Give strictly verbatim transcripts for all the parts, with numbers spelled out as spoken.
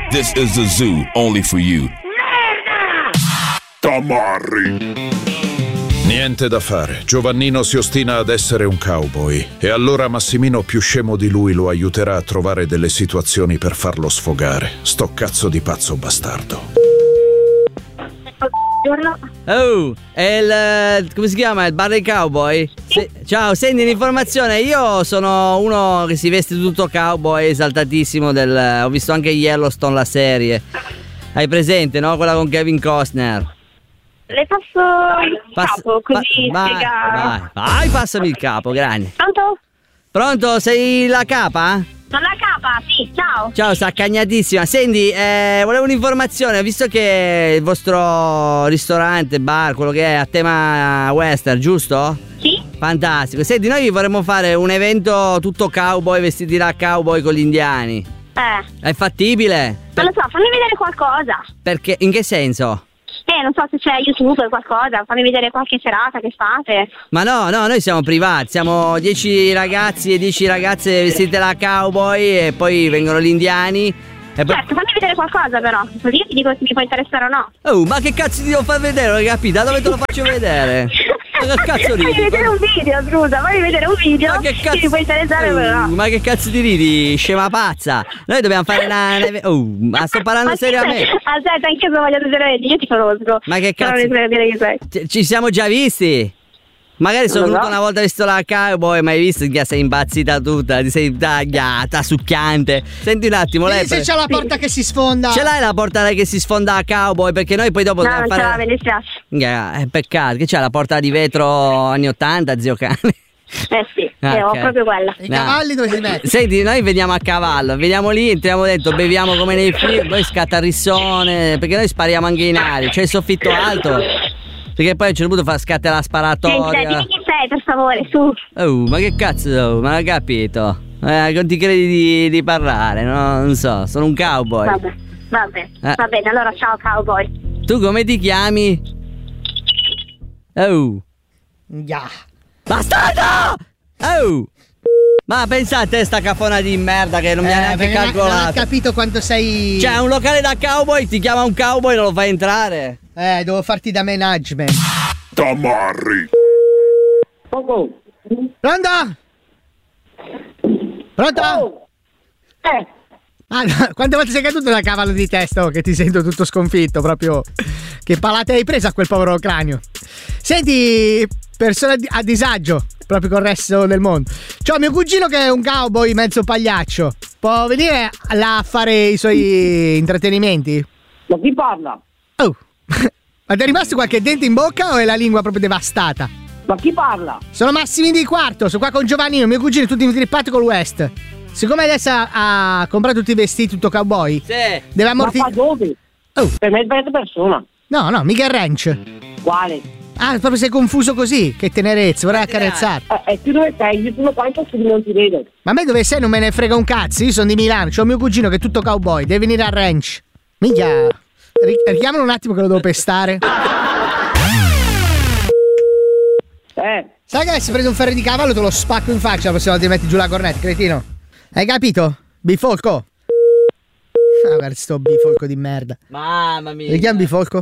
This is a zoo only for you. Tamarri. Niente da fare, Giovannino si ostina ad essere un cowboy e allora Massimino più scemo di lui lo aiuterà a trovare delle situazioni per farlo sfogare. Sto cazzo di pazzo bastardo. Oh, è il... come si chiama? Il bar dei cowboy? Se, ciao, senti un'informazione, io sono uno che si veste tutto cowboy, esaltatissimo del... Ho visto anche Yellowstone, la serie. Hai presente, no? Quella con Kevin Costner. Le passo il Pass- capo, così va- vai, spiega. vai, vai, passami il capo, grande. Pronto? Pronto, sei la capa? Sono la capa, sì, ciao. Ciao, sta accagnatissima. Senti, eh, volevo un'informazione. Ho visto che il vostro ristorante, bar, quello che è a tema western, giusto? Sì. Fantastico. Senti, noi vorremmo fare un evento tutto cowboy, vestiti da cowboy con gli indiani. Eh. È fattibile? Non lo so, fammi vedere qualcosa. Perché? In che senso? Eh, non so se c'è YouTube o qualcosa, fammi vedere qualche serata che fate. Ma no, no, noi siamo privati, siamo dieci ragazzi e dieci ragazze vestite da cowboy e poi vengono gli indiani. E poi... Certo, fammi vedere qualcosa però, così io ti dico se mi può interessare o no. Oh, ma che cazzo ti devo far vedere, non hai capito? Da dove te lo faccio vedere? Ma che cazzo ridi? Fammi vedere un video, scusa, fammi vedere un video. Ma che cazzo? Se mi può interessare o Oh, no. ma che cazzo ti ridi, scema pazza? Noi dobbiamo fare una... Oh, ma sto parlando Ma seriamente. Aspetta, anche se voglio vedere, io ti conosco. Ma che Però cazzo? non riesco a dire chi sei. Ci- Ci siamo già visti. Magari sono Non lo venuto so. una volta vestito da cowboy, ma hai visto che sei impazzita tutta, ti sei tagliata, succhiante. Senti un attimo, lei Vedi se c'è la porta che si sfonda. ce l'hai la porta che si sfonda a cowboy? Perché noi poi dopo No, dobbiamo non ce l'ha, fare... mi dispiace. Yeah, è peccato, che c'è la porta di vetro anni ottanta, zio cane. Eh sì, Ah, eh, ho ok. proprio quella. I No. cavalli dove si mettono? Senti, noi veniamo a cavallo, veniamo lì, entriamo dentro, beviamo come nei film, poi scatta il rissone, perché noi spariamo anche in aria, c'è il soffitto alto, perché poi a un certo punto fa scattare la Senti, dai, sparatoria. dimmi chi sei, per favore, su. Oh, ma che cazzo, oh, ma non ho capito. Eh, non ti credi di, di parlare, no? Non so, sono un cowboy. Vabbè, vabbè, Eh. va bene, allora ciao cowboy. Tu come ti chiami? Oh, Yeah. bastardo! Oh! Ma pensate, sta cafona di merda che non mi ha Eh, neanche perché non ha- non ha calcolato. capito quanto sei. Cioè, un locale da cowboy, ti chiama un cowboy e non lo fai entrare. Eh, devo farti da management. Tamarri. Pronto? Pronto? Eh, Ah, no, quante volte sei caduto da cavallo di testa? Oh, che ti sento tutto sconfitto, proprio. Che palate hai preso a quel povero cranio? Senti, persona di- a disagio, proprio col resto del mondo. C'ho mio cugino che è un cowboy mezzo pagliaccio. Può venire là a fare i suoi intrattenimenti? Ma chi parla? Oh, ma ti è rimasto qualche dente in bocca o è la lingua proprio devastata? Ma chi parla? Sono Massimino di Quarto, sono qua con Giovannino, mio cugino, tutti intrippati col West. Siccome adesso ha, ha comprato tutti i vestiti tutto cowboy, Sì. deve Ma ammortizzare. qua dove? Oh, Per me è sbagliata persona. no, no, mica il ranch. Quale? Ah, proprio sei confuso così. Che tenerezza, vorrei accarezzare. Eh, e tu dove sei? Io sono qua in posto che non ti vedo. Ma a me dove sei non me ne frega un cazzo. Io sono di Milano, c'ho mio cugino che è tutto cowboy, deve venire al ranch. Minchia. Ri- richiamalo un attimo che lo devo pestare. Eh, Sai che se prendi un ferro di cavallo te lo spacco in faccia la prossima volta ti metti giù la cornetta, cretino. Hai capito? Bifolco. Ah, guarda sto bifolco di merda. Mamma mia. Richiami Bifolco.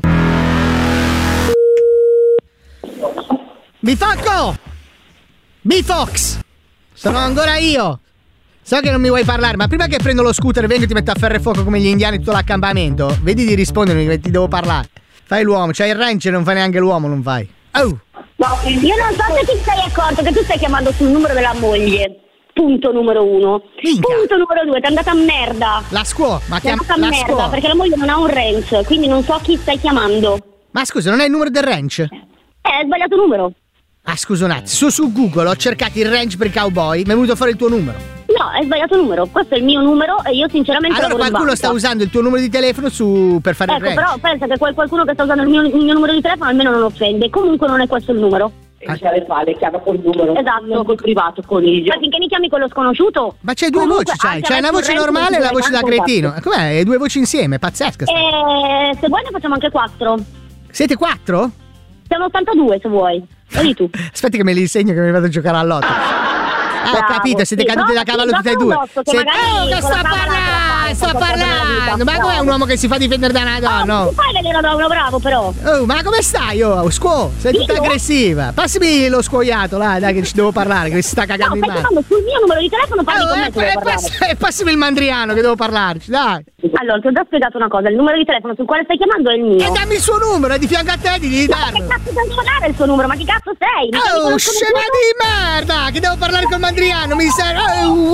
Bifolco! Bifox! Sono ancora io! So che non mi vuoi parlare, ma prima che prendo lo scooter e vengo e ti metto a ferro e fuoco come gli indiani tutto l'accampamento, vedi di rispondermi che ti devo parlare. Fai l'uomo, c'hai il ranch e non fai neanche l'uomo, non fai. Oh! no, io non so se ti sei accorto che tu stai chiamando sul numero della moglie. Punto numero uno. Minchia. Punto numero due, ti è andata a merda. La scuola, ma Ti è chiama andata a la merda scuola. perché la moglie non ha un ranch, quindi non so chi stai chiamando. Ma scusa, non è il numero del ranch? Eh, hai sbagliato numero. Ah, scusa un attimo, su su Google ho cercato il ranch per i cowboy, mi è venuto fuori il tuo numero. No, hai sbagliato numero. Questo è il mio numero e io sinceramente Allora lavoro in qualcuno banca. sta usando il tuo numero di telefono su per fare Ecco, il ranch. però pensa che quel qualcuno che sta usando il mio, il mio numero di telefono almeno non offende. Comunque non è questo il numero. e se le fa, le chiama col numero. Esatto. Non col privato, coniglio. Ma finché mi chiami quello sconosciuto. Ma c'hai due Comunque, voci, c'hai, anche c'hai una adesso voce il ranch normale e la non voce da ti dai cretino. contatto. Com'è? Le due voci insieme, pazzesca. sta- Eh, se vuoi ne facciamo anche quattro. Siete quattro? Siamo ottantadue se vuoi. Vedi tu. Aspetti che me li insegno che mi vado a giocare all'otto. Ah, ho Bravo, capito, siete sì, caduti prova- da cavallo sì, tutti e prova due. un botto, che Siete- magari Oh, che con sto la a tavola parlare, fa sto a qualcosa nella parlare, vita. parlando? Ma com'è un uomo che si fa difendere da una donna? Oh, tu fai vedere da uno bravo però. Oh, ma come stai? Oh, scuo, sei tutta Io? aggressiva. Passami lo scuoiato, là, dai, che ci devo parlare, che si sta cagando No, in stai mano. chiamando sul mio numero di telefono, parli Oh, con me eh, se devo eh, parlare. pass- eh, passami il mandriano che devo parlarci, dai. Allora, ti ho già spiegato una cosa, il numero di telefono sul quale stai chiamando è il mio. E dammi il suo numero, è di fianco a te, di Ma che darlo. cazzo devo dare il suo numero? Ma chi cazzo sei? Non ti Oh, conosco scema nessuno? di merda! Che devo parlare col mandriano, mi serve. Oh, wow,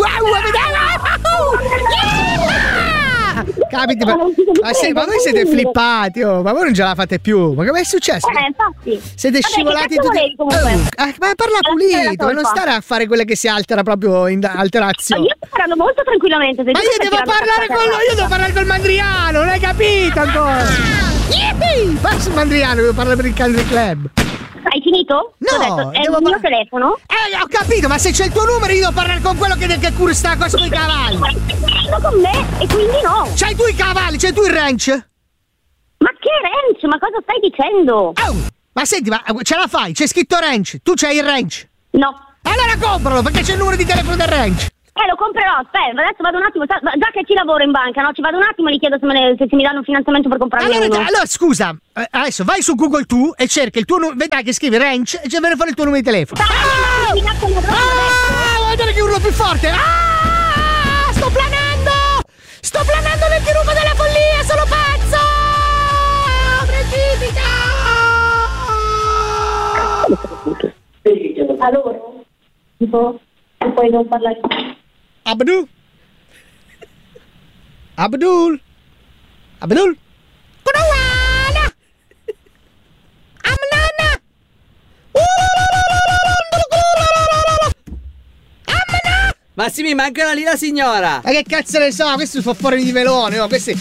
capiti, ma, ma, se- ma voi siete flippati, oh, ma voi non ce la fate più. Ma come è successo? Eh, infatti. Siete Vabbè, scivolati che cazzo tutti. volevi comunque? Oh, eh, ma parla Alla fine pulito, della ma non colpa. stare a fare quelle che si altera proprio in Ma alterazione. io sto parlando molto tranquillamente. sei Ma tu io che stai devo tirando parlare cazzate con lui, alla io devo parlare col mandriano, non hai capito ancora? Yippee! Passa il mandriano, devo parlare per il country club. Hai finito? No, Ti ho detto, è devo il mio par- telefono? Eh, ho capito, ma se c'è il tuo numero io devo parlare con quello che, che cura sta cosa con i cavalli. Ma stai parlando con me e quindi no. C'hai tu i cavalli, c'hai tu il ranch? Ma che ranch? Ma cosa stai dicendo? Oh, ma senti, ma ce la fai? C'è scritto ranch, tu c'hai il ranch. No. Allora compralo, perché c'è il numero di telefono del ranch. Eh, lo comprerò, aspetta, adesso vado un attimo, sa- già che ci lavoro in banca, no? Ci vado un attimo e gli chiedo se, me ne- se mi danno un finanziamento per comprarne Allora, uno. allora, scusa, eh, adesso vai su Google tu e cerca il tuo numero, vedrai che scrivi ranch e ci viene fuori il tuo numero di telefono. Dai, mi cazzo, mi cazzo, Ah, vuoi vedere che urlo più forte? Ah, sto planando! Sto planando nel dirupo della follia, sono pazzo! Precipita! Allora, tipo, tu puoi non parlare. Abdul? Abdul? Abdul? Kunawana! Amnana! Massimi, manca lì la signora. Ma che cazzo ne so, questi sono fuori di melone, oh, questi